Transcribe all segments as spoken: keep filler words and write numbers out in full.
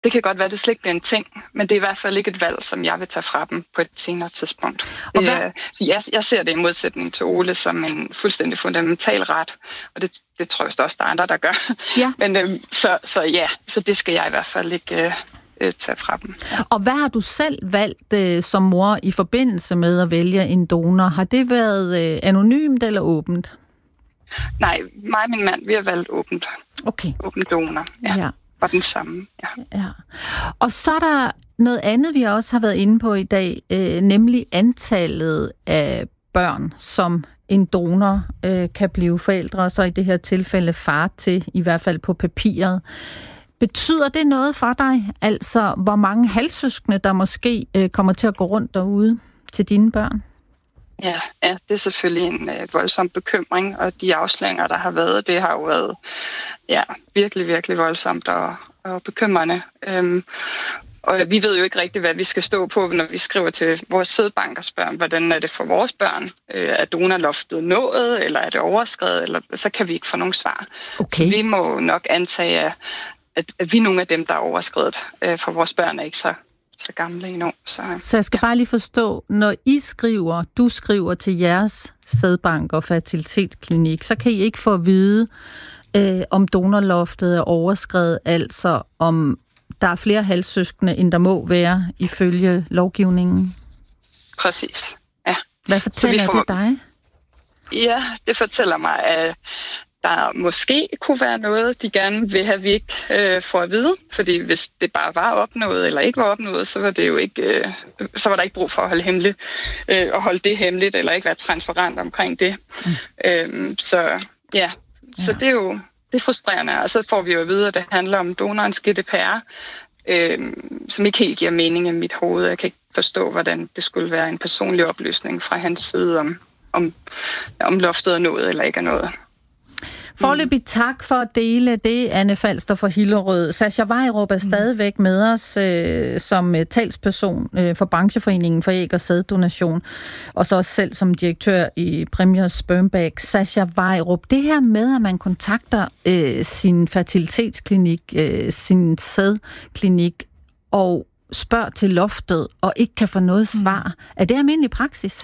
Det kan godt være, at det slet ikke bliver en ting, men det er i hvert fald ikke et valg, som jeg vil tage fra dem på et senere tidspunkt. Det, jeg, jeg ser det i modsætning til Ole som en fuldstændig fundamental ret, og det, det tror jeg også, der er andre, der gør. Ja. Men, øhm, så, så ja, så det skal jeg i hvert fald ikke øh, øh, tage fra dem. Og hvad har du selv valgt øh, som mor i forbindelse med at vælge en donor? Har det været øh, anonymt eller åbent? Nej, mig og min mand, vi har valgt åbent. Okay. Åbent donor, ja. ja. Og den samme, ja. ja. Og så er der noget andet, vi også har været inde på i dag, øh, nemlig antallet af børn, som en donor øh, kan blive forældre, så i det her tilfælde far til, i hvert fald på papiret. Betyder det noget for dig, altså hvor mange halvsøskende, der måske øh, kommer til at gå rundt derude til dine børn? Ja, ja, det er selvfølgelig en øh, voldsom bekymring, og de afsløringer, der har været, det har jo været ja, virkelig, virkelig voldsomt og, og bekymrende. Øhm, og vi ved jo ikke rigtigt, hvad vi skal stå på, når vi skriver til vores sædbankers børn. Hvordan er det for vores børn? Øh, er donorloftet nået, eller er det overskredet? Eller, så kan vi ikke få nogen svar. Okay. Vi må nok antage, at, at vi er nogle af dem, der er overskredet, øh, for vores børn er ikke så så gamle endnu. Så, så jeg skal ja. bare lige forstå, når I skriver, du skriver til jeres sædbank og fertilitetsklinik, så kan I ikke få at vide, øh, om donorloftet er overskredet, altså om der er flere halvsøskende, end der må være ifølge lovgivningen? Præcis, ja. Hvad fortæller får... det dig? Ja, det fortæller mig, at der måske kunne være noget, de gerne vil have, vi ikke øh, får at vide. Fordi hvis det bare var opnået eller ikke var opnået, så var det jo ikke, øh, så var der ikke brug for at holde hemmeligt, øh, og holde det hemmeligt, eller ikke være transparent omkring det. Mm. Øhm, så ja, ja, så det er jo det er frustrerende. Og så får vi jo at vide, at det handler om donorens G D P R, øh, som ikke helt giver mening i mit hoved. Jeg kan ikke forstå, hvordan det skulle være en personlig oplysning fra hans side, om, om, om loftet er nået eller ikke er nået. Foreløbig tak for at dele det, Anne Falster fra Hillerød. Sascha Vejrup er stadigvæk med os øh, som talsperson øh, for brancheforeningen for æg- og sæddonation, og så også selv som direktør i Premier Sperm Bank. Sascha Vejrup, det her med, at man kontakter øh, sin fertilitetsklinik, øh, sin sædklinik, og spørger til loftet, og ikke kan få noget svar, mm. er det almindelig praksis?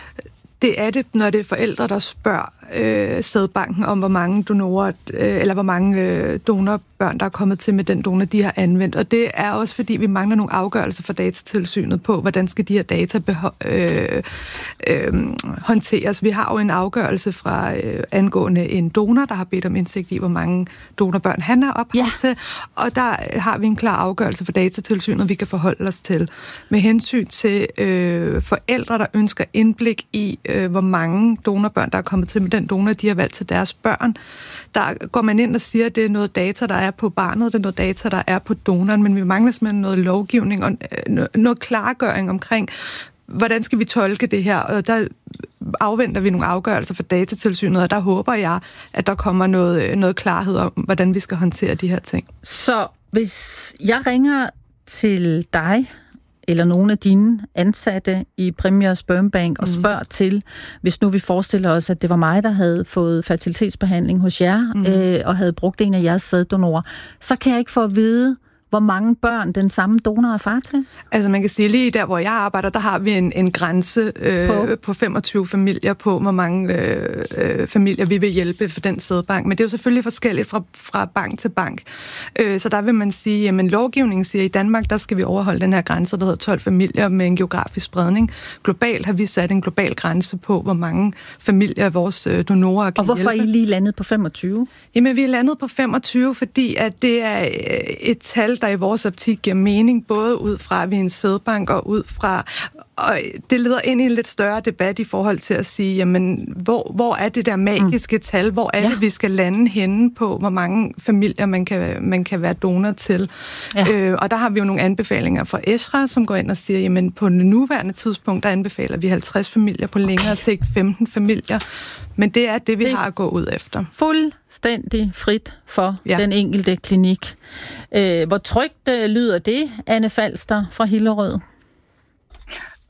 Det er det, når det er forældre, der spørger øh, sædbanken om, hvor mange donorer, øh, eller hvor mange øh, donorbørn, der er kommet til med den donor, de har anvendt. Og det er også, fordi vi mangler nogle afgørelser fra Datatilsynet på, hvordan skal de her data beho- øh, øh, håndteres. Vi har jo en afgørelse fra øh, angående en donor, der har bedt om indsigt i, hvor mange donorbørn han har ophav ja. til. Og der har vi en klar afgørelse fra Datatilsynet, vi kan forholde os til. Med hensyn til øh, forældre, der ønsker indblik i, øh, hvor mange donorbørn, der er kommet til med den donor, de har valgt til deres børn. Der går man ind og siger, at det er noget data, der er på barnet, det er noget data, der er på donoren, men vi mangler simpelthen noget lovgivning og noget klargøring omkring, hvordan skal vi tolke det her, og der afventer vi nogle afgørelser for Datatilsynet, og der håber jeg, at der kommer noget, noget klarhed om, hvordan vi skal håndtere de her ting. Så hvis jeg ringer til dig, eller nogle af dine ansatte i Premier Sperm Bank og spørger mm. til, hvis nu vi forestiller os, at det var mig, der havde fået fertilitetsbehandling hos jer, mm. øh, og havde brugt en af jeres sæddonorer, så kan jeg ikke få at vide, hvor mange børn den samme donor er far til? Altså man kan sige, lige der, hvor jeg arbejder, der har vi en, en grænse øh, på? på femogtyve familier på, hvor mange øh, øh, familier vi vil hjælpe for den sædbank. Men det er jo selvfølgelig forskelligt fra, fra bank til bank. Øh, så der vil man sige, jamen lovgivningen siger, at i Danmark, der skal vi overholde den her grænse, der hedder tolv familier med en geografisk spredning. Globalt har vi sat en global grænse på, hvor mange familier vores øh, donorer kan hjælpe. Og hvorfor hjælpe. er I lige landet på femogtyve? Jamen vi er landet på femogtyve, fordi at det er et tal, der i vores optik giver mening, både ud fra, at vi er en sædbank, og ud fra, og det leder ind i en lidt større debat i forhold til at sige, jamen, hvor, hvor er det der magiske mm. tal? Hvor er ja. det, vi skal lande henne på, hvor mange familier man kan, man kan være donor til? Ja. Øh, og der har vi jo nogle anbefalinger fra ESHRE, som går ind og siger, jamen, på det nuværende tidspunkt, der anbefaler vi halvtreds familier, på længere okay. sigt femten familier. Men det er det, vi det har at gå ud efter. Fuldstændig frit for ja. den enkelte klinik. Øh, hvor trygt øh, lyder det, Anne Falster fra Hillerød?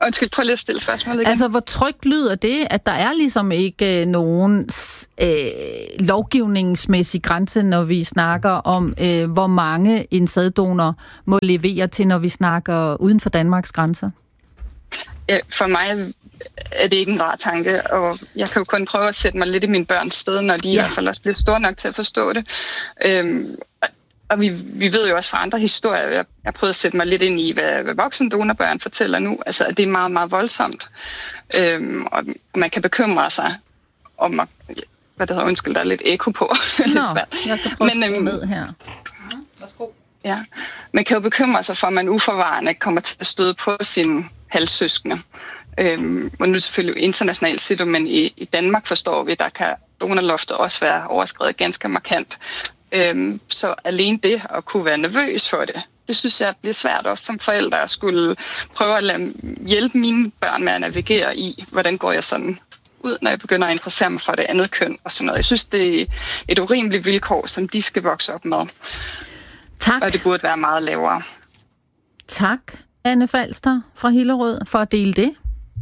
Undskyld, prøv lige at stille spørgsmålet igen. Altså, hvor trygt lyder det, at der er ligesom ikke øh, nogen øh, lovgivningsmæssig grænse, når vi snakker om, øh, hvor mange en sæddonor må levere til, når vi snakker uden for Danmarks grænser? Ja, for mig er det ikke en rar tanke, og jeg kan jo kun prøve at sætte mig lidt i mine børns sted, når de ja. i hvert fald også bliver store nok til at forstå det. Øhm, og vi, vi ved jo også fra andre historier, jeg har prøvet at sætte mig lidt ind i, hvad, hvad voksne donorbørn fortæller nu, altså at det er meget, meget voldsomt. Øhm, og man kan bekymre sig om, at, hvad det hedder, undskyld, der er lidt ekko på. Nå, jeg kan prøve Men, at øhm, med her. Værsgo. Ja, man kan jo bekymre sig for, at man uforvarende kommer til at støde på sine halvsøskende. Øhm, og nu selvfølgelig internationalt set, men i, i Danmark forstår vi, der kan donorloftet også være overskredet ganske markant. Øhm, så alene det at kunne være nervøs for det, det synes jeg bliver svært også som forældre at skulle prøve at lade, hjælpe mine børn med at navigere i, hvordan går jeg sådan ud, når jeg begynder at interessere mig for det andet køn og sådan noget. Jeg synes, det er et urimeligt vilkår, som de skal vokse op med. Tak. Og det burde være meget lavere. Tak, Anne Falster fra Hillerød, for at dele det.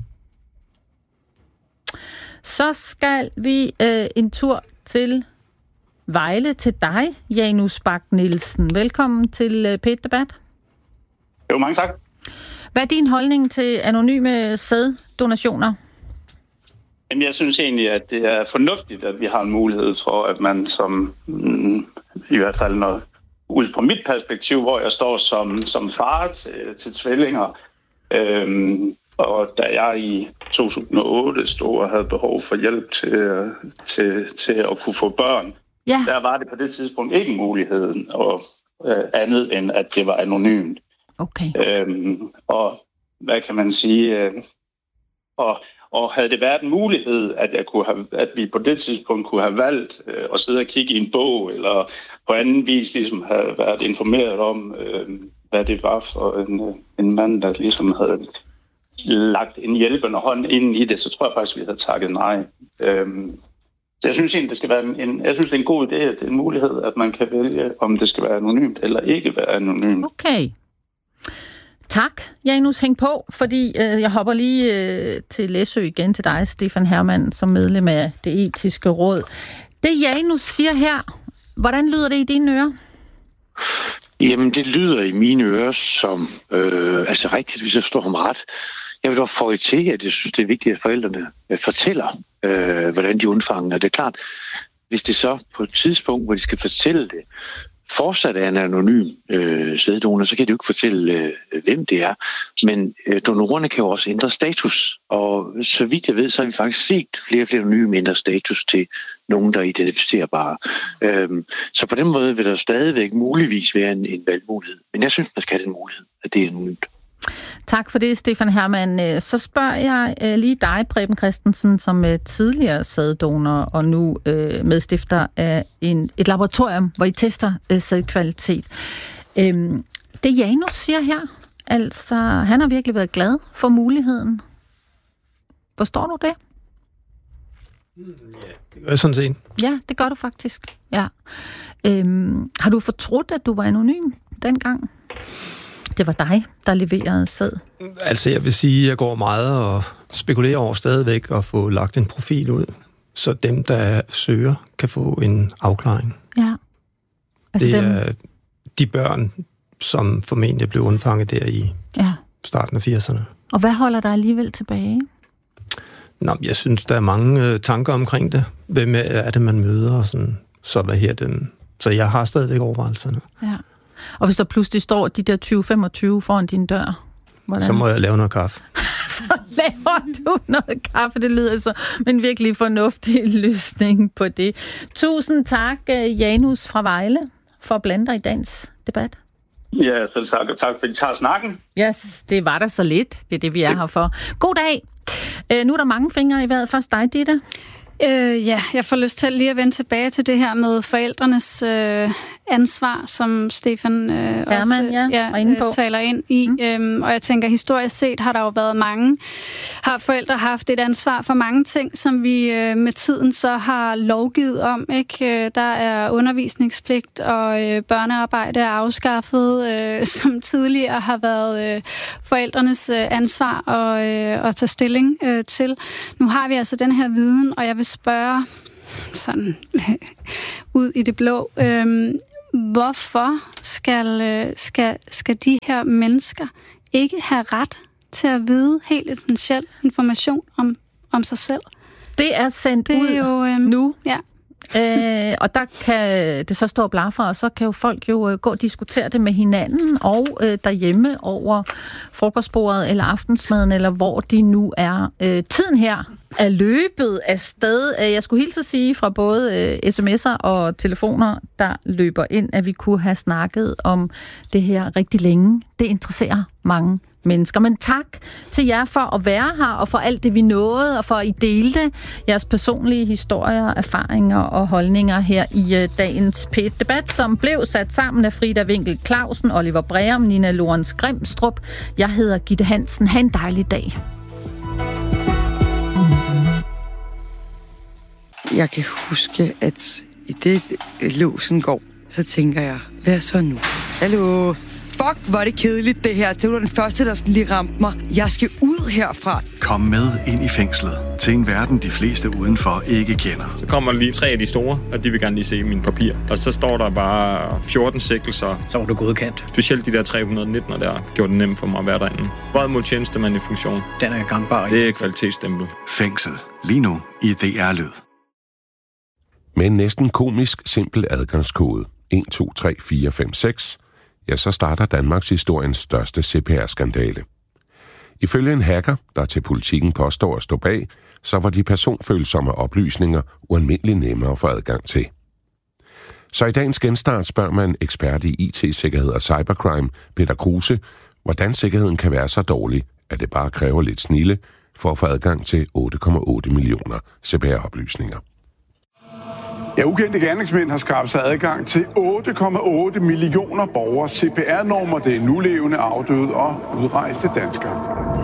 Så skal vi øh, en tur til Vejle, til dig, Janus Bak-Nielsen. Velkommen til øh, P et Debat. Jo, mange tak. Hvad er din holdning til anonyme sæddonationer? Jamen, jeg synes egentlig, at det er fornuftigt, at vi har en mulighed for, at man som, mm, i hvert fald når, ud fra mit perspektiv, hvor jeg står som, som far til, til tvillinger, øhm, og da jeg i to tusind og otte stod og havde behov for hjælp til, til, til at kunne få børn, ja. Der var det på det tidspunkt ikke muligheden og, øh, andet end, at det var anonymt. Okay. Øhm, og hvad kan man sige? Øh, og, og havde det været en mulighed, at, jeg kunne have, at vi på det tidspunkt kunne have valgt øh, at sidde og kigge i en bog, eller på anden vis ligesom have været informeret om, øh, hvad det var for en, en mand, der ligesom havde lagt en hjælpende hånd ind i det, så tror jeg faktisk, vi havde takket nej. Øhm, så jeg synes egentlig, det skal være en, en, jeg synes, det er en god idé, at det er en mulighed, at man kan vælge, om det skal være anonymt eller ikke være anonymt. Okay. Tak, Janus. Hæng på, fordi øh, jeg hopper lige øh, til Læsø igen til dig, Stefan Hermann, som medlem af Det Etiske Råd. Det Janus siger her, hvordan lyder det i dine ører? Jamen, det lyder i mine ører som, øh, altså rigtigt, hvis jeg står ham ret. Jeg vil dog få til, at jeg synes, det er vigtigt, at forældrene øh, fortæller, øh, hvordan de undfanger. Det er klart, hvis det så på et tidspunkt, hvor de skal fortælle det, fortsat er en anonym øh, sæddonor, så kan de jo ikke fortælle, øh, hvem det er. Men øh, donorerne kan jo også ændre status. Og så vidt jeg ved, så har vi faktisk set flere og flere anonyme ændre status til nogen, der er identificerbare. Øhm, så på den måde vil der stadigvæk muligvis være en, en valgmulighed. Men jeg synes, man skal have den mulighed, at det er anonymt. Tak for det, Stefan Hermann. Så spørger jeg lige dig, Preben Christensen, som tidligere sæddonor og nu øh, medstifter af en, et laboratorium, hvor I tester øh, sædkvalitet. Øhm, det Janus siger her, altså han har virkelig været glad for muligheden. Forstår du det? Ja, det gør jeg sådan set. Ja, det gør du faktisk. Ja. Øhm, har du fortrudt, at du var anonym dengang? Det var dig, der leverede sæd. Altså, jeg vil sige, at jeg går meget og spekulerer over stadigvæk at få lagt en profil ud, så dem, der søger, kan få en afklaring. Ja. Altså det dem... er de børn, som formentlig blev undfanget der i ja. starten af firserne. Og hvad holder dig alligevel tilbage? Nå, jeg synes, der er mange øh, tanker omkring det. Hvem er det, man møder? Og sådan. Så hvad her den? Så jeg har stadigvæk overvejelserne. Ja. Og hvis der pludselig står de der tyve femogtyve foran din dør, hvordan? Så må jeg lave noget kaffe. Så laver du noget kaffe, det lyder så, men virkelig fornuftig løsning på det. Tusind tak, Janus fra Vejle, for at blande dig i dagens debat. Ja, selv tak, og tak fordi I tager snakken. Yes, det var der så lidt. Det er det, vi er her for. God dag. Øh, nu er der mange fingre i vejret. Først dig, Ditte. Øh, ja, jeg får lyst til lige at vende tilbage til det her med forældrenes øh, ansvar, som Stefan øh, også ja, ja, øh, taler ind i. Mm. Øhm, og jeg tænker, historisk set har der jo været mange, har forældre haft et ansvar for mange ting, som vi øh, med tiden så har lovgivet om. Ikke? Der er undervisningspligt, og øh, børnearbejde er afskaffet, øh, som tidligere har været øh, forældrenes øh, ansvar at, øh, at tage stilling øh, til. Nu har vi altså den her viden, og jeg vil spørge sådan ud i det blå, øhm, hvorfor skal, øh, skal, skal de her mennesker ikke have ret til at vide helt essentiel information om, om sig selv? Det er sendt det er ud jo, øhm, nu. Ja. Øh, og der kan det så stå og blafre, og så kan jo folk jo gå og diskutere det med hinanden og øh, derhjemme over frokostbordet eller aftensmaden, eller hvor de nu er. Øh, tiden her er løbet af sted. Jeg skulle hilse at sige fra både øh, sms'er og telefoner, der løber ind, at vi kunne have snakket om det her rigtig længe. Det interesserer mange mennesker. Men tak til jer for at være her, og for alt det, vi nåede, og for at I delte jeres personlige historier, erfaringer og holdninger her i uh, dagens P et-debat, som blev sat sammen af Frida Winkel Clausen, Oliver Breum, Nina Lorentz Grimstrup. Jeg hedder Gitte Hansen. Ha' en dejlig dag. Jeg kan huske, at i det låsen går, så tænker jeg, hvad så nu? Hallo? Fuck, hvor er det kedeligt, det her. Det var den første, der sådan lige ramte mig. Jeg skal ud herfra. Kom med ind i fængslet. Til en verden, de fleste udenfor ikke kender. Så kommer lige tre af de store, og de vil gerne lige se mine papirer. Og så står der bare fjorten sigtelser. Så var du godkendt. Specielt de der tre hundrede nitten, der gjorde det nemt for mig at være derinde. Vold mod tjenestemand i funktion. Den er gangbar. Det er kvalitetsstempel. Fængsel. Lige nu i D R-lyd. Med en næsten komisk simpel adgangskode. en, to, tre, fire, fem, seks. Ja, så starter Danmarks historiens største C P R-skandale. Ifølge en hacker, der til Politikken påstår at stå bag, så var de personfølsomme oplysninger ualmindeligt nemmere at få adgang til. Så i dagens genstart spørger man ekspert i I T-sikkerhed og cybercrime, Peter Kruse, hvordan sikkerheden kan være så dårlig, at det bare kræver lidt snilde for at få adgang til otte komma otte millioner C P R-oplysninger. Ja, ukendte gerningsmænd har skabt sig adgang til otte komma otte millioner borgers C P R-nummer. Det er nulevende, afdøde og udrejste danskere.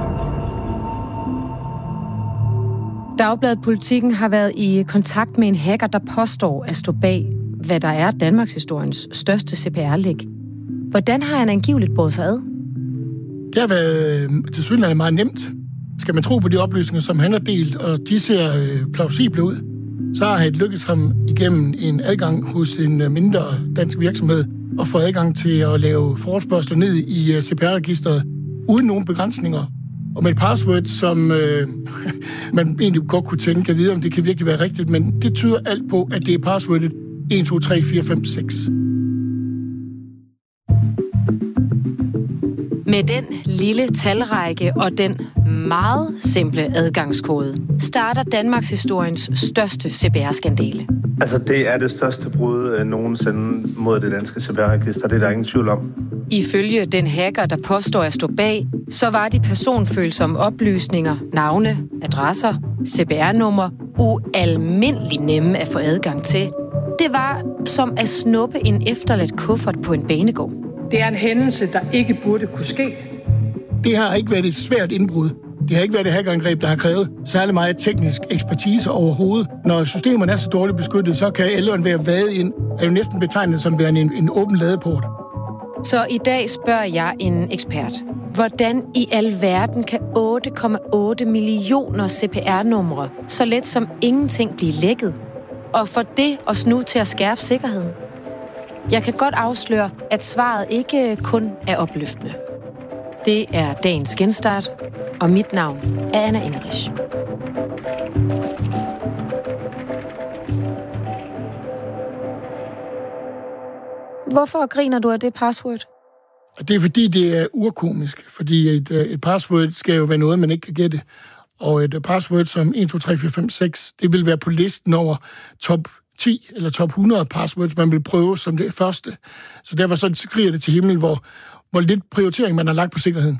Dagbladet Politikken har været i kontakt med en hacker, der påstår at stå bag, hvad der er Danmarks historiens største C P R-læk. Hvordan har han angiveligt båret sig ad? Det har været til synligheden meget nemt. Skal man tro på de oplysninger, som han har delt, og de ser plausible ud, så har det lykkedes ham igennem en adgang hos en mindre dansk virksomhed at få adgang til at lave forespørgsler ned i C P R-registeret uden nogen begrænsninger. Og med et password, som øh, man egentlig godt kunne tænke at vide, om det kan virkelig være rigtigt, men det tyder alt på, at det er passwordet en, to, tre, fire, fem, seks. Med den lille talrække og den meget simple adgangskode starter Danmarks historiens største C P R-skandale. Altså, det er det største brud nogensinde mod det danske C P R-register. Det er der ingen tvivl om. Ifølge den hacker, der påstår at stå bag, så var de personfølsomme oplysninger, navne, adresser, C P R-nummer ualmindeligt nemme at få adgang til. Det var som at snuppe en efterladt kuffert på en banegård. Det er en hændelse, der ikke burde kunne ske. Det har ikke været et svært indbrud. Det har ikke været et hackerangreb, der har krævet særlig meget teknisk ekspertise overhovedet. Når systemerne er så dårligt beskyttet, så kan ældren være vadet ind, er jo næsten betegnet som værende en, en åben ladeport. Så i dag spørger jeg en ekspert. Hvordan i alverden kan otte komma otte millioner C P R-numre så let som ingenting blive lækket? Og for det os nu til at skærpe sikkerheden? Jeg kan godt afsløre, at svaret ikke kun er opløftende. Det er dagens genstart, og mit navn er Anna Ingerich. Hvorfor griner du af det password? Det er fordi, det er urkomisk. Fordi et, et password skal jo være noget, man ikke kan gætte. Og et password som en, to, tre, fire, fem, seks, det vil være på listen over top ti eller top hundrede passwords, man vil prøve som det første. Så derfor så skriger det til himlen, hvor, hvor lidt prioritering man har lagt på sikkerheden.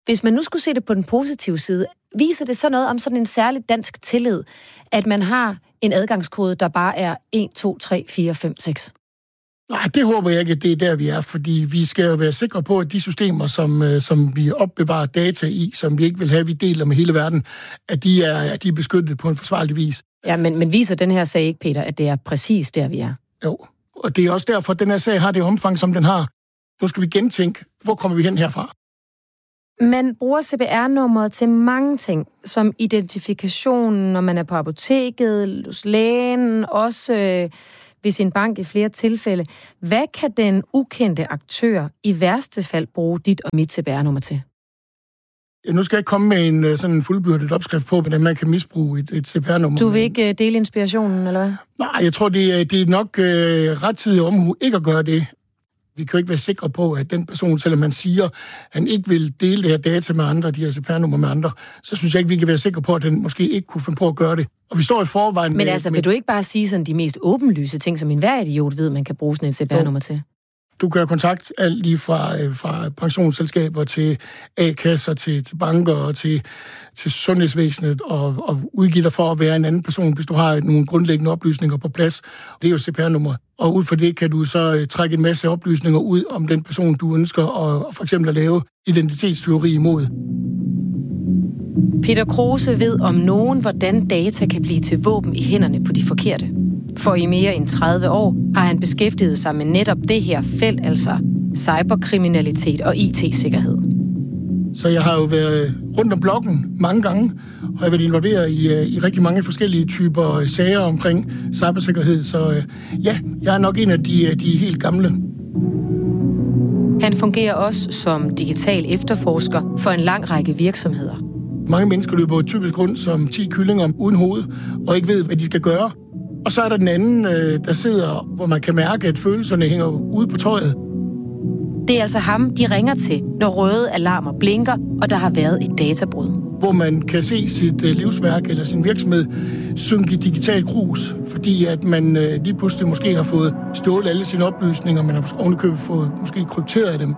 Hvis man nu skulle se det på den positive side, viser det så noget om sådan en særlig dansk tillid, at man har en adgangskode, der bare er et, to, tre, fire, fem, seks? Nej, det håber jeg ikke, at det er der, vi er, fordi vi skal jo være sikre på, at de systemer, som, som vi opbevarer data i, som vi ikke vil have, vi deler med hele verden, at de er, at de er beskyttet på en forsvarlig vis. Ja, men, men viser den her sag ikke, Peter, at det er præcis der, vi er? Jo, og det er også derfor, at den her sag har det omfang, som den har. Nu skal vi gentænke, hvor kommer vi hen herfra? Man bruger C P R-nummeret til mange ting, som identifikation, når man er på apoteket, hos lægen, også øh, ved sin bank i flere tilfælde. Hvad kan den ukendte aktør i værste fald bruge dit og mit C P R-nummer til? Ja, nu skal jeg ikke komme med en sådan en fuldbyrdet opskrift på, hvordan man kan misbruge et, et C P R-nummer. Du vil ikke dele inspirationen, eller hvad? Nej, jeg tror, det er, det er nok øh, rettidig omhu ikke at gøre det. Vi kan jo ikke være sikre på, at den person, selvom man siger, at han ikke vil dele det her data med andre, de her C P R-nummer med andre, så synes jeg ikke, vi kan være sikre på, at den måske ikke kunne finde på at gøre det. Og vi står i forvejen Men med, altså, med... vil du ikke bare sige sådan de mest åbenlyse ting, som enhver idiot ved, man kan bruge sådan et C P R-nummer til? Du kan have kontakt alt lige fra, øh, fra pensionsselskaber til A-kasser, til, til banker og til, til sundhedsvæsenet og, og udgive dig for at være en anden person, hvis du har nogle grundlæggende oplysninger på plads. Det er jo C P R-nummer. Og ud fra det kan du så øh, trække en masse oplysninger ud om den person, du ønsker og for eksempel at lave identitetsteori imod. Peter Kruse ved om nogen, hvordan data kan blive til våben i hænderne på de forkerte. For i mere end tredive år har han beskæftiget sig med netop det her felt, altså cyberkriminalitet og I T-sikkerhed. Så jeg har jo været rundt om blokken mange gange, og jeg har været involveret i, i rigtig mange forskellige typer sager omkring cybersikkerhed. Så ja, jeg er nok en af de, de helt gamle. Han fungerer også som digital efterforsker for en lang række virksomheder. Mange mennesker løber typisk rundt som ti kyllinger uden hoved, og ikke ved, hvad de skal gøre. Og så er der den anden, der sidder, hvor man kan mærke, at følelserne hænger ude på tøjet. Det er altså ham, de ringer til, når røde alarmer blinker, og der har været et databrud. Hvor man kan se sit livsværk eller sin virksomhed synke i digital grus, fordi at man lige pludselig måske har fået stjålet alle sine oplysninger, man har ovenikøbet fået måske krypteret dem.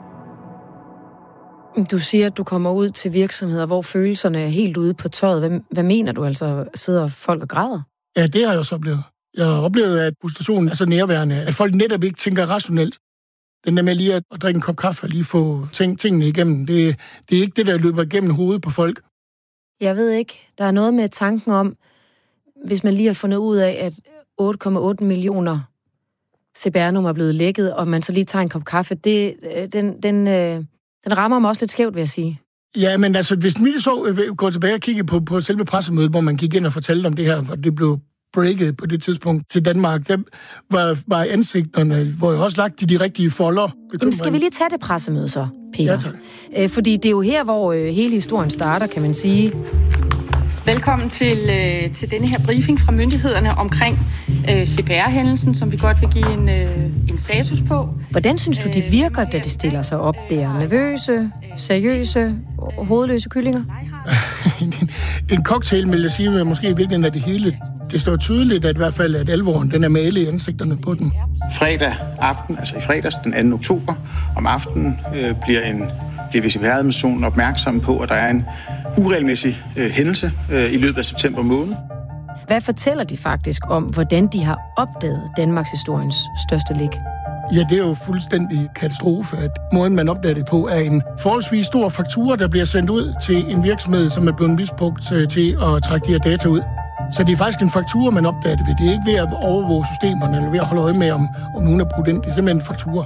Du siger, at du kommer ud til virksomheder, hvor følelserne er helt ude på tøjet. Hvad, hvad mener du altså? Sidder folk og græder? Ja, det har jeg også oplevet. Jeg har oplevet, at frustrationen er så nærværende, at folk netop ikke tænker rationelt. Den der med lige at drikke en kop kaffe og lige få ting, tingene igennem, det, det er ikke det, der løber igennem hovedet på folk. Jeg ved ikke. Der er noget med tanken om, hvis man lige har fundet ud af, at otte komma otte millioner C P R-nummer er blevet lækket, og man så lige tager en kop kaffe, det, den, den, den rammer mig også lidt skævt, vil jeg sige. Ja, men altså, hvis vi så går tilbage og kigger på, på selve pressemødet, hvor man gik ind og fortalte om det her, og det blev breaket på det tidspunkt til Danmark, der var, var ansigterne, hvor jeg også lagt i de rigtige folder. Jamen, skal vi lige tage det pressemøde så, Peter? Ja, tak. Æ, fordi det er jo her, hvor øh, hele historien starter, kan man sige. Velkommen til, øh, til denne her briefing fra myndighederne omkring øh, C P R-hændelsen, som vi godt vil give en, øh, en status på. Hvordan synes du, de virker, da de stiller sig op der? Nervøse, seriøse, hovedløse kyllinger? en, en cocktail, vil jeg sige, men måske i virkeligheden er det hele. Det står tydeligt, at i hvert fald at alvoren, den er malet i ansigterne på dem. Fredag aften, altså i fredags den anden oktober, om aftenen øh, bliver en bliver C P R-administrationen opmærksom på, at der er en uregelmæssig øh, hændelse øh, i løbet af september måned. Hvad fortæller de faktisk om, hvordan de har opdaget Danmarks historiens største læk? Ja, det er jo fuldstændig katastrofe, at måden, man opdager det på, er en forholdsvis stor faktura, der bliver sendt ud til en virksomhed, som er blevet misbrugt til at trække de her data ud. Så det er faktisk en faktura, man opdager det ved. Det er ikke ved at overvåge systemerne, eller ved at holde øje med, om, om nogen er prudent. Det er simpelthen en faktura.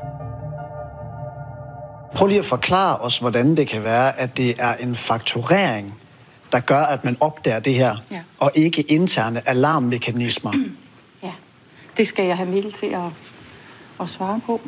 Prøv lige at forklare os, hvordan det kan være, at det er en fakturering, der gør, at man opdager det her, ja. Og ikke interne alarmmekanismer. Ja, det skal jeg have Mikkel til at, at svare på.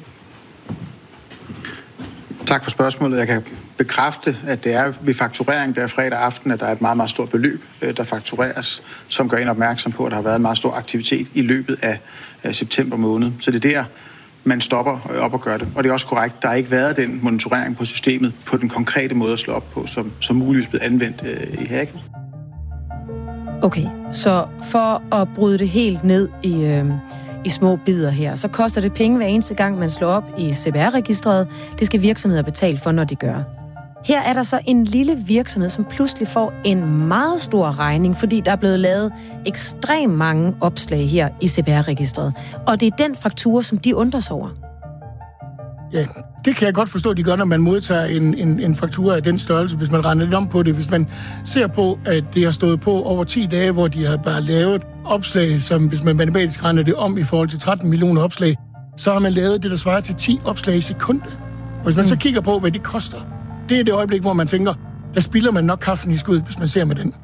Tak for spørgsmålet. Jeg kan bekræfte, at det er ved fakturering der fredag aften, at der er et meget, meget stort beløb, der faktureres, som gør en opmærksom på, at der har været en meget stor aktivitet i løbet af, af september måned. Så det er der, man stopper op og gør det. Og det er også korrekt, der har ikke været den monitorering på systemet på den konkrete måde at slå op på, som, som muligvis blev anvendt øh, i hacket. Okay, så for at bryde det helt ned i, øh, i små bidder her, så koster det penge hver eneste gang, man slår op i C P R-registret. Det skal virksomheder betale for, når de gør. Her er der så en lille virksomhed, som pludselig får en meget stor regning, fordi der er blevet lavet ekstremt mange opslag her i C P R-registret. Og det er den faktura, som de undrer sig over. Ja, det kan jeg godt forstå, at de gør, når man modtager en, en, en faktura af den størrelse, hvis man regner lidt om på det. Hvis man ser på, at det har stået på over ti dage, hvor de har bare lavet opslag, som hvis man matematisk regner det om i forhold til tretten millioner opslag, så har man lavet det, der svarer til ti opslag i sekundet. Og hvis man mm. så kigger på, hvad det koster, det er det øjeblik, hvor man tænker, der spilder man nok kaffen i skud, hvis man ser med den.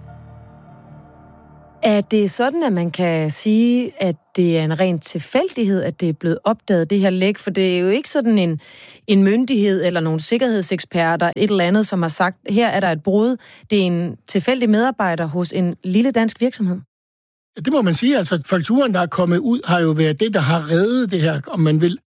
Er det sådan, at man kan sige, at det er en ren tilfældighed, at det er blevet opdaget, det her læk? For det er jo ikke sådan en, en myndighed eller nogle sikkerhedseksperter, et eller andet, som har sagt, her er der et brud. Det er en tilfældig medarbejder hos en lille dansk virksomhed. Det må man sige. Altså, fakturen, der er kommet ud, har jo været det, der har reddet det her, om man vil.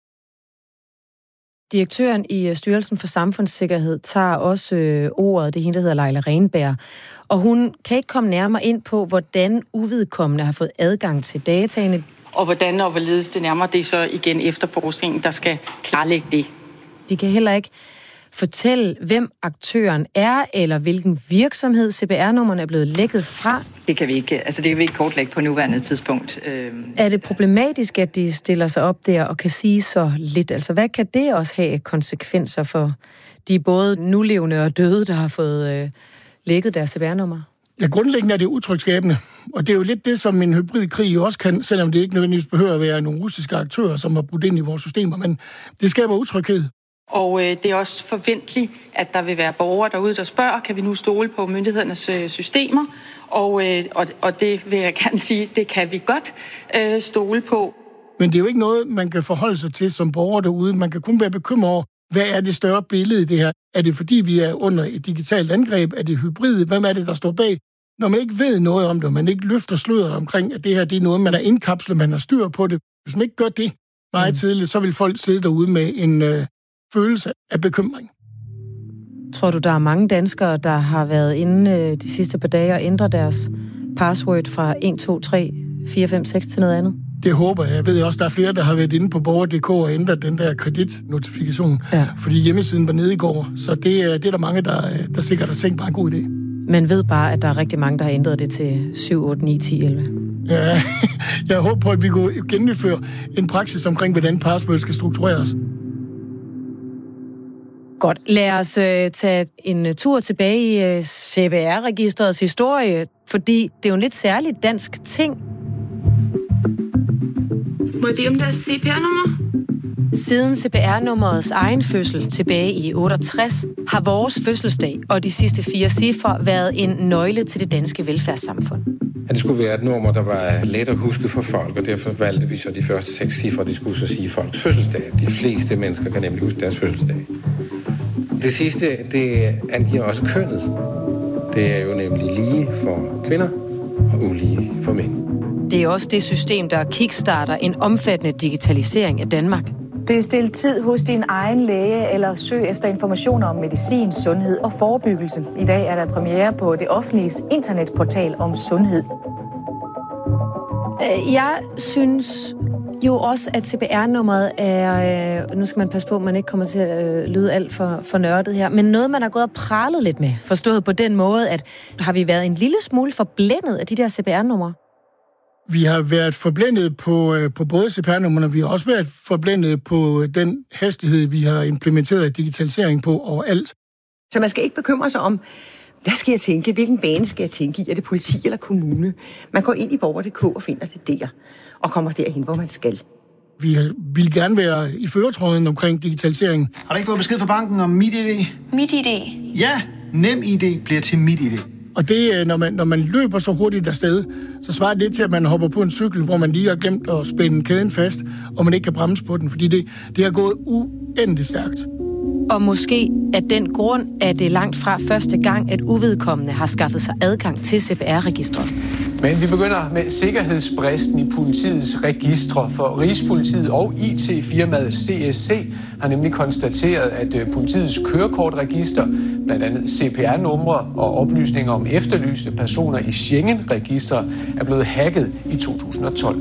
Direktøren i Styrelsen for Samfundssikkerhed tager også øh, ordet, det er hende, der hedder Leila Renberg. Og hun kan ikke komme nærmere ind på, hvordan uvedkommende har fået adgang til dataene. Og hvordan og hvorledes det nærmere, det er så igen efterforskningen, der skal klarlægge det. De kan heller ikke fortælle, hvem aktøren er, eller hvilken virksomhed C P R-nummerne er blevet lækket fra. Det kan vi ikke, altså det kan vi ikke kortlægge på nuværende tidspunkt. Er det problematisk, at de stiller sig op der og kan sige så lidt? Altså hvad kan det også have konsekvenser for de både nulevende og døde, der har fået øh, lækket deres C P R-nummer? Ja, grundlæggende er det utrygskabende, og det er jo lidt det, som en hybridkrig også kan, selvom det ikke nødvendigvis behøver at være nogle russiske aktører, som har brudt ind i vores systemer, men det skaber utryghed. Og øh, det er også forventeligt, at der vil være borgere derude, der spørger, kan vi nu stole på myndighedernes øh, systemer? Og, øh, og, og det vil jeg gerne sige, det kan vi godt øh, stole på. Men det er jo ikke noget, man kan forholde sig til som borger derude. Man kan kun være bekymret over, hvad er det større billede i det her? Er det fordi, vi er under et digitalt angreb? Er det hybrid? Hvem er det, der står bag? Når man ikke ved noget om det, og man ikke løfter sløret omkring, at det her det er noget, man er indkapslet, man har styr på det. Hvis man ikke gør det meget mm. tidligt, så vil folk sidde derude med en øh, følelse af bekymring. Tror du, der er mange danskere, der har været inde øh, de sidste par dage og ændret deres password fra et to tre fire fem seks til noget andet? Det håber jeg. Jeg ved også, der er flere, der har været inde på borger punktum d k og ændret den der kreditnotifikation, ja. Fordi hjemmesiden var nede i går. Så det, det er der mange, der, der sikkert har tænkt bare en god idé. Man ved bare, at der er rigtig mange, der har ændret det til syv, otte, ni, ti, elleve. Ja, jeg håber på, at vi kunne gennemføre en praksis omkring, hvordan password skal struktureres. Godt. Lad os øh, tage en tur tilbage i øh, C P R-registrets historie, fordi det er jo en lidt særligt dansk ting. Må jeg bede om deres C P R-nummer? Siden C P R-nummerets egen fødsel tilbage i otteogtres har vores fødselsdag og de sidste fire cifre været en nøgle til det danske velfærdssamfund. Ja, det skulle være et nummer, der var let at huske for folk, og derfor valgte vi så de første seks cifre, det skulle så sige folks fødselsdag. De fleste mennesker kan nemlig huske deres fødselsdag. Det sidste, det angiver også kønnet. Det er jo nemlig lige for kvinder og ulige for mænd. Det er også det system, der kickstarter en omfattende digitalisering af Danmark. Bestil tid hos din egen læge eller søg efter informationer om medicin, sundhed og forebyggelse. I dag er der premiere på det offentlige internetportal om sundhed. Jeg synes jo også, at C P R-nummeret er, nu skal man passe på, at man ikke kommer til at lyde alt for, for nørdet her, men noget, man har gået og pralet lidt med, forstået på den måde, at har vi været en lille smule forblændet af de der C P R-numre? Vi har været forblændet på, på både C P R-numrene, og vi har også været forblændet på den hastighed, vi har implementeret digitalisering på overalt. Så man skal ikke bekymre sig om, hvad skal jeg tænke? Hvilken bane skal jeg tænke i? Er det politi eller kommune? Man går ind i borger punktum d k og finder det der, og kommer derhen, hvor man skal. Vi vil gerne være i førertråden omkring digitaliseringen. Har du ikke fået besked fra banken om MitID? MitID? Ja, NemID bliver til MitID. Og det, når man, når man løber så hurtigt afsted, så svarer det til, at man hopper på en cykel, hvor man lige har glemt at spænde kæden fast, og man ikke kan bremse på den, fordi det, det har gået uendeligt stærkt. Og måske af den grund, at det langt fra første gang, at uvedkommende har skaffet sig adgang til C P R-registret. Men vi begynder med sikkerhedsbristen i politiets registre, for Rigspolitiet og I T-firmaet C S C har nemlig konstateret, at politiets kørekortregister, blandt andet C P R-numre og oplysninger om efterlyste personer i Schengen-registre, er blevet hacket i to tusind og tolv.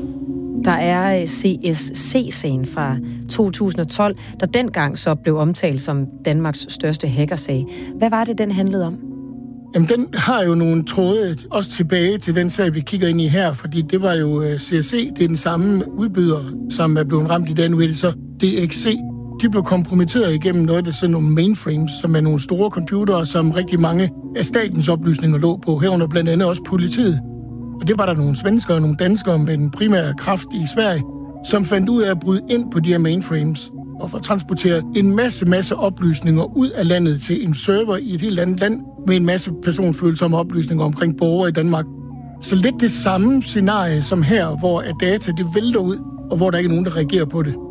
Der er C S C-sagen fra to tusind og tolv, der dengang så blev omtalt som Danmarks største hackersag. Hvad var det, den handlede om? Jamen, den har jo nogle tråde også tilbage til den sag, vi kigger ind i her, fordi det var jo C S C, det er den samme udbyder, som er blevet ramt i den ved det, så D X C. De blev kompromitteret igennem noget, der er sådan nogle mainframes, som er nogle store computere, som rigtig mange af statens oplysninger lå på, herunder blandt andet også politiet. Og det var der nogle svenskere og nogle danskere med den primære kraft i Sverige, som fandt ud af at bryde ind på de her mainframes og få transporteret en masse, masse oplysninger ud af landet til en server i et helt andet land med en masse personfølsomme oplysninger omkring borgere i Danmark. Så lidt det samme scenarie som her, hvor data det vælter ud, og hvor der ikke er nogen, der reagerer på det.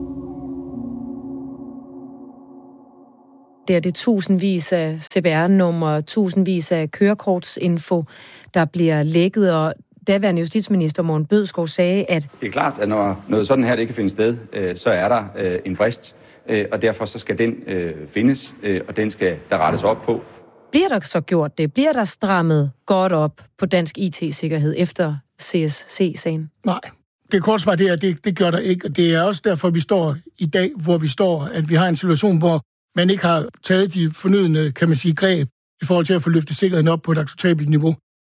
Det er det tusindvis af C P R-numre, tusindvis af kørekortsinfo, der bliver lækket, og daværende justitsminister Morten Bødskov sagde, at det er klart, at når noget sådan her det ikke kan finde sted, så er der en frist, og derfor så skal den findes, og den skal der rettes op på. Bliver der så gjort det? Bliver der strammet godt op på dansk I T-sikkerhed efter C S C-sagen? Nej. Det korte svar det er, at det, det gør der ikke, og det er også derfor, vi står i dag, hvor vi står, at vi har en situation, hvor man ikke har taget de fornødne, kan man sige, greb i forhold til at få løftet sikkerheden op på et acceptabelt niveau.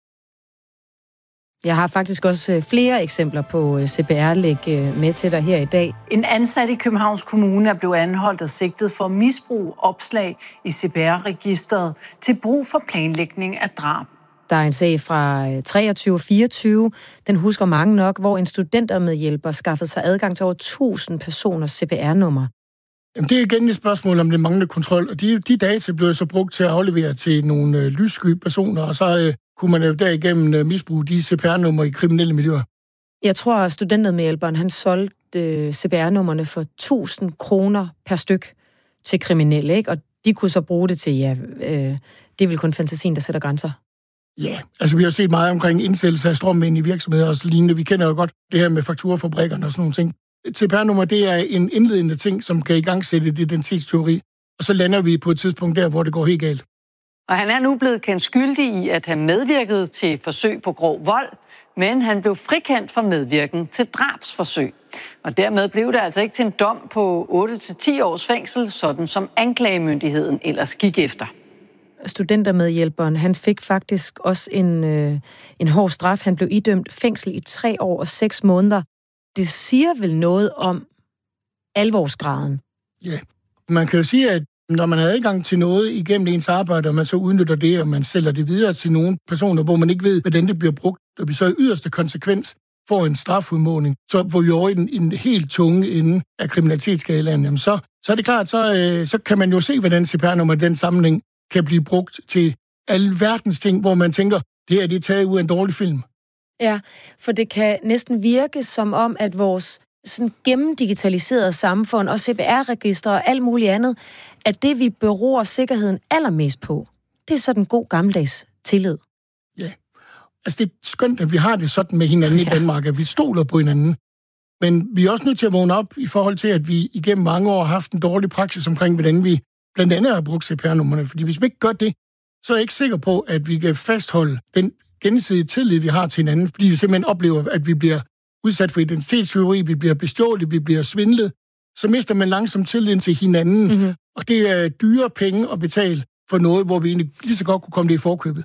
Jeg har faktisk også flere eksempler på C P R-læk med til dig her i dag. En ansat i Københavns Kommune er blevet anholdt og sigtet for misbrug opslag i C P R-registeret til brug for planlægning af drab. Der er en sag fra treogtyve fireogtyve, den husker mange nok, hvor en studentermedhjælper skaffede sig adgang til over tusind personers C P R-nummer. Jamen, det er igen et spørgsmål om det manglende kontrol, og de, de data blev så brugt til at aflevere til nogle øh, lyssky personer, og så øh, kunne man jo derigennem øh, misbruge de C P R-numre i kriminelle miljøer. Jeg tror, at studentermedhjælperen, han solgte øh, C P R-nummerne for tusind kroner per styk til kriminelle, ikke? Og de kunne så bruge det til, ja, øh, det er vel kun fantasien, der sætter grænser. Ja, altså vi har set meget omkring indsættelse af strømmænd i virksomheder og så lignende. Vi kender jo godt det her med fakturafabrikkerne og sådan nogle ting. C P R-nummer, det er en indledende ting, som kan igangsætte et identitetsteori, og så lander vi på et tidspunkt der, hvor det går helt galt. Og han er nu blevet kendt skyldig i at have medvirket til forsøg på grov vold, men han blev frikendt for medvirken til drabsforsøg. Og dermed blev det altså ikke til en dom på otte til ti års fængsel, sådan som anklagemyndigheden ellers gik efter. Studentermedhjælperen, han fik faktisk også en, øh, en hård straf. Han blev idømt fængsel i tre år og seks måneder. Det siger vel noget om alvorsgraden? Ja, man kan jo sige, at når man har adgang til noget igennem ens arbejde, og man så udnytter det, og man sælger det videre til nogle personer, hvor man ikke ved, hvordan det bliver brugt, og vi så i yderste konsekvens får en strafudmåling, så får vi over i den, i den helt tunge ende af kriminalitetsskalaen, jamen så, så er det klart, så, øh, så kan man jo se, hvordan C P R-nummer i den sammenhæng kan blive brugt til alle verdens ting, hvor man tænker, det her det er taget ud af en dårlig film. Ja, for det kan næsten virke som om, at vores sådan gennemdigitaliserede samfund og C P R-registre og alt muligt andet, at det, vi beror sikkerheden allermest på, det er sådan en god gammeldags tillid. Ja, altså det er skønt, at vi har det sådan med hinanden ja. i Danmark, at vi stoler på hinanden. Men vi er også nødt til at vågne op i forhold til, at vi igennem mange år har haft en dårlig praksis omkring, hvordan vi blandt andet har brugt C P R-numrene. Fordi hvis vi ikke gør det, så er jeg ikke sikker på, at vi kan fastholde den gensidige tillid, vi har til hinanden, fordi vi simpelthen oplever, at vi bliver udsat for identitetstyveri, vi bliver bestjålet, vi bliver svindlet, så mister man langsomt tilliden til hinanden, mm-hmm. og det er dyre penge at betale for noget, hvor vi egentlig lige så godt kunne komme det i forkøbet.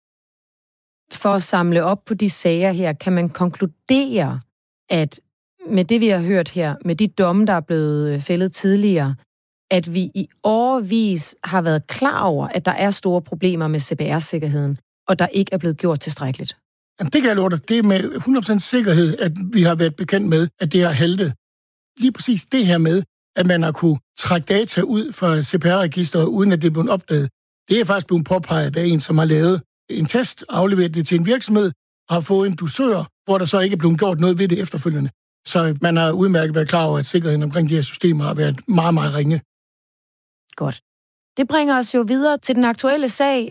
For at samle op på de sager her, kan man konkludere, at med det, vi har hørt her, med de domme, der er blevet fældet tidligere, at vi i årevis har været klar over, at der er store problemer med C P R-sikkerheden, og der ikke er blevet gjort tilstrækkeligt. Jamen, det kan jeg love dig. Det er med hundrede procent sikkerhed, at vi har været bekendt med, at det har haltet. Lige præcis det her med, at man har kunne trække data ud fra C P R-registeret, uden at det er blevet opdaget. Det er faktisk blevet påpeget af en, som har lavet en test, afleveret det til en virksomhed, og har fået en dusør, hvor der så ikke er blevet gjort noget ved det efterfølgende. Så man har udmærket været klar over, at sikkerheden omkring de her systemer har været meget, meget ringe. Godt. Det bringer os jo videre til den aktuelle sag.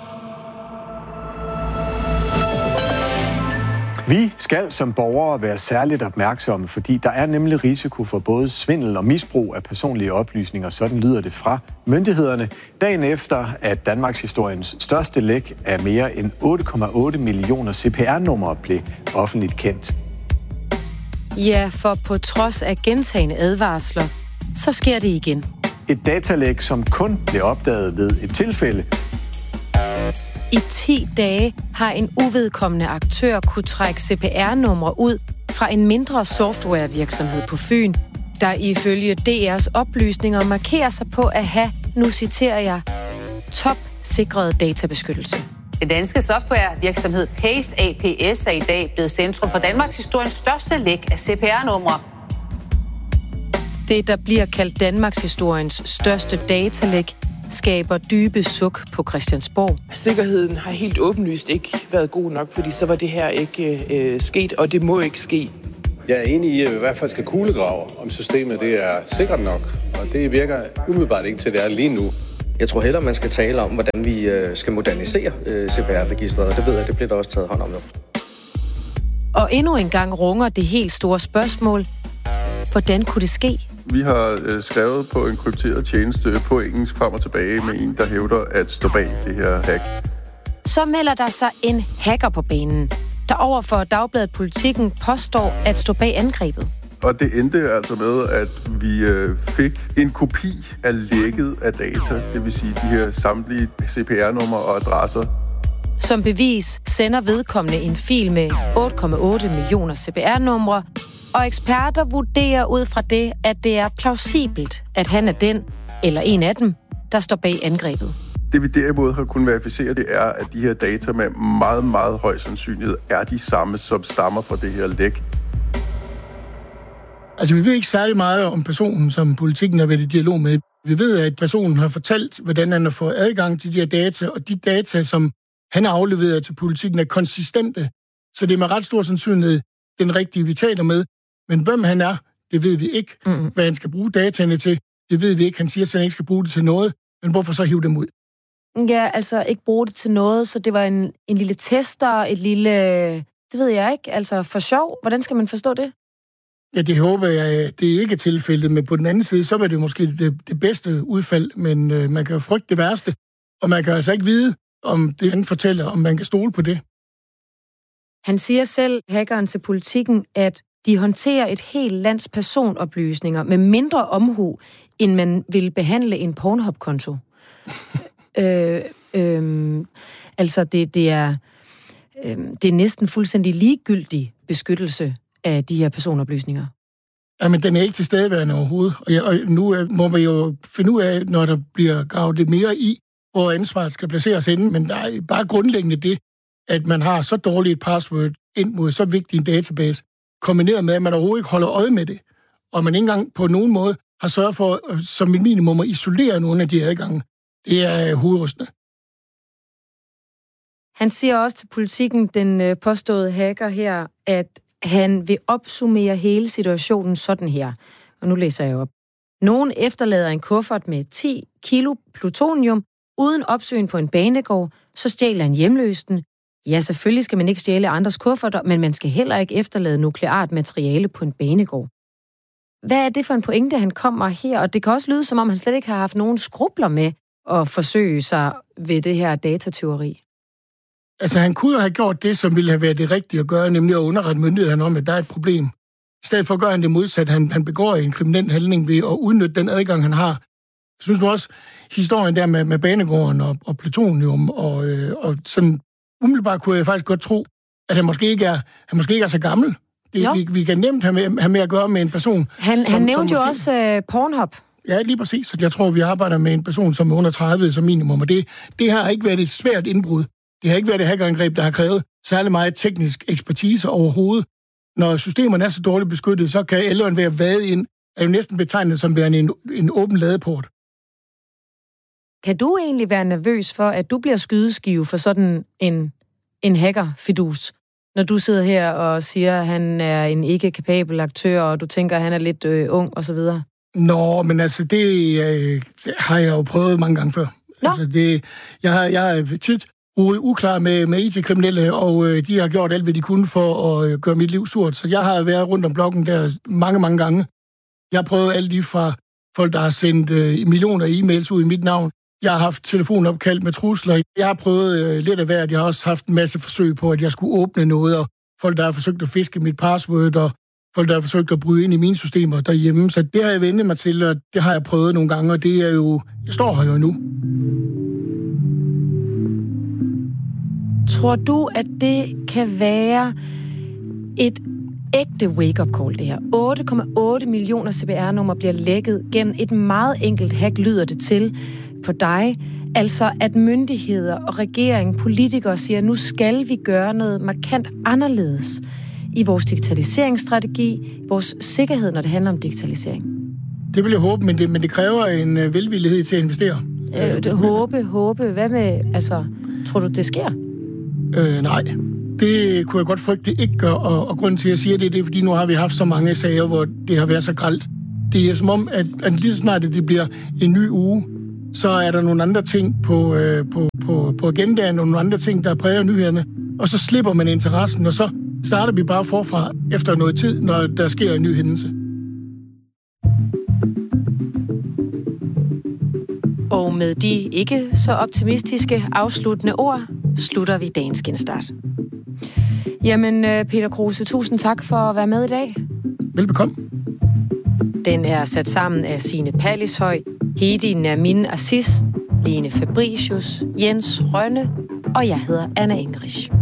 Vi skal som borgere være særligt opmærksomme, fordi der er nemlig risiko for både svindel og misbrug af personlige oplysninger. Sådan lyder det fra myndighederne. Dagen efter, at Danmarks historiens største læk af mere end otte komma otte millioner C P R-numre blev offentligt kendt. Ja, for på trods af gentagne advarsler, så sker det igen. Et datalæk, som kun blev opdaget ved et tilfælde. I ti dage har en uvedkommende aktør kunne trække C P R-numre ud fra en mindre softwarevirksomhed på Fyn, der ifølge D R's oplysninger markerer sig på at have, nu citerer jeg, top-sikret databeskyttelse. Den danske softwarevirksomhed Pace A P S er i dag blevet centrum for Danmarks historiens største læk af C P R-numre. Det, der bliver kaldt Danmarks historiens største datalæk, skaber dybe suk på Christiansborg. Sikkerheden har helt åbenlyst ikke været god nok, fordi så var det her ikke øh, sket, og det må ikke ske. Jeg er enig i, at vi i hvert fald skal kuglegrave, om systemet det er sikkert nok, og det virker umiddelbart ikke til, det er lige nu. Jeg tror hellere, man skal tale om, hvordan vi øh, skal modernisere øh, C P R-registret, og det ved jeg, det bliver der også taget hånd om nu. Og endnu en gang runger det helt store spørgsmål. Hvordan kunne det ske? Vi har øh, skrevet på en krypteret tjeneste på engelsk frem og tilbage med en, der hævder at stå bag det her hack. Så melder der sig en hacker på banen, der overfor Dagbladet Politikken påstår at stå bag angrebet. Og det endte altså med, at vi øh, fik en kopi af lækket af data, det vil sige de her samtlige C P R-numre og adresser. Som bevis sender vedkommende en fil med otte komma otte millioner C P R-numre, og eksperter vurderer ud fra det, at det er plausibelt, at han er den, eller en af dem, der står bag angrebet. Det vi derimod har kunnet verificere, det er, at de her data med meget, meget høj sandsynlighed er de samme, som stammer fra det her læk. Altså, vi ved ikke særlig meget om personen, som Politikken har været i dialog med. Vi ved, at personen har fortalt, hvordan han har fået adgang til de her data, og de data, som han har afleveret til Politikken, er konsistente. Så det er med ret stor sandsynlighed den rigtige, vi taler med. Men hvem han er, det ved vi ikke. Mm. Hvad han skal bruge dataene til, det ved vi ikke. Han siger, at han ikke skal bruge det til noget. Men hvorfor så hive dem ud? Ja, altså ikke bruge det til noget, så det var en, en lille tester, et lille... Det ved jeg ikke, altså for sjov. Hvordan skal man forstå det? Ja, det håber jeg, det er ikke tilfældet, men på den anden side, så var det måske det, det bedste udfald, men øh, man kan jo frygte det værste, og man kan altså ikke vide, om det han fortæller, om man kan stole på det. Han siger selv, hackeren til Politikken, at de håndterer et helt lands personoplysninger med mindre omhu, end man vil behandle en Pornhub-konto. øh, øh, altså, det, det, er, øh, det er næsten fuldstændig ligegyldig beskyttelse af de her personoplysninger. Jamen, den er ikke tilstedeværende overhovedet. Og, jeg, og nu må man jo finde ud af, når der bliver gravet lidt mere i, hvor ansvaret skal placeres henne, men der er bare grundlæggende det, at man har så dårligt et password ind mod så vigtig en database, kombineret med, at man overhovedet ikke holder øje med det, og man ikke engang på nogen måde har sørget for, som et minimum, at isolere nogle af de adgange. Det er hovedrystende. Han siger også til Politikken, den påståede hacker her, at han vil opsummere hele situationen sådan her. Og nu læser jeg op. Nogen efterlader en kuffert med ti kilo plutonium uden opsyn på en banegård, så stjæler en hjemløs den. Ja, selvfølgelig skal man ikke stjæle andres kufferter, men man skal heller ikke efterlade nukleart materiale på en banegård. Hvad er det for en pointe, han kommer her? Og det kan også lyde, som om han slet ikke har haft nogen skrubler med at forsøge sig ved det her datatyveri. Altså, han kunne have gjort det, som ville have været det rigtige at gøre, nemlig at underrette myndighederne om, at der er et problem. I stedet for gør han det modsat. Han, han begår en kriminel handling ved at udnytte den adgang, han har. Jeg synes nu også, historien der med, med banegården og, og plutonium, og, øh, og sådan umiddelbart kunne jeg faktisk godt tro, at han måske ikke er, han måske ikke er så gammel. Det, vi, vi kan nemt have med, have med at gøre med en person. Han, som, han nævnte som måske... jo også uh, Pornhub. Ja, lige præcis. Så jeg tror, vi arbejder med en person, som er under tredive som minimum, og det, det har ikke været et svært indbrud. Det har ikke været et hackerangreb, der har krævet særlig meget teknisk ekspertise overhovedet. Når systemerne er så dårligt beskyttet, så kan elleren være vade ind, er jo næsten betegnet som værende en, en åben ladeport. Kan du egentlig være nervøs for, at du bliver skydeskive for sådan en, en hacker-fidus, når du sidder her og siger, at han er en ikke-kapabel aktør, og du tænker, at han er lidt øh, ung osv.? Nå, men altså, det øh, har jeg jo prøvet mange gange før. Nå. Altså, det, jeg, har, jeg er tit uklar med, med I T-kriminelle, og øh, de har gjort alt, hvad de kunne for at øh, gøre mit liv surt. Så jeg har været rundt om blokken der mange, mange gange. Jeg har prøvet alt lige fra folk, der har sendt øh, millioner e-mails ud i mit navn. Jeg har haft telefonopkald med trusler. Jeg har prøvet øh, lidt af hvert. Jeg har også haft en masse forsøg på, at jeg skulle åbne noget, og folk, der har forsøgt at fiske mit password, og folk, der har forsøgt at bryde ind i mine systemer derhjemme. Så det har jeg vendt mig til, og det har jeg prøvet nogle gange, og det er jo, jeg står her jo nu. Tror du, at det kan være et ægte wake-up call, det her? otte komma otte millioner C P R-numre bliver lækket gennem et meget enkelt hack, lyder det til på dig. Altså, at myndigheder og regering, politikere siger, nu skal vi gøre noget markant anderledes i vores digitaliseringsstrategi, vores sikkerhed, når det handler om digitalisering. Det vil jeg håbe, men det, men det kræver en velvillighed til at investere. Øh, det, håbe, håbe. Hvad med, altså, tror du, det sker? Øh, nej. Det kunne jeg godt frygte, det ikke gør, og, og grunden til, at jeg siger det, det er, fordi nu har vi haft så mange sager, hvor det har været så grelt. Det er som om, at, at lige snart det bliver en ny uge, så er der nogle andre ting på, øh, på, på, på agendaen, og nogle andre ting, der præger nyhederne, og så slipper man interessen, og så starter vi bare forfra efter noget tid, når der sker en ny hændelse. Og med de ikke så optimistiske afsluttende ord, slutter vi dagens genstart. Jamen, Peter Kruse, tusind tak for at være med i dag. Velbekomme. Den er sat sammen af Signe Pallishøj, Hedi Nermin Aziz, Line Fabricius, Jens Rønne, og jeg hedder Anna Engerich.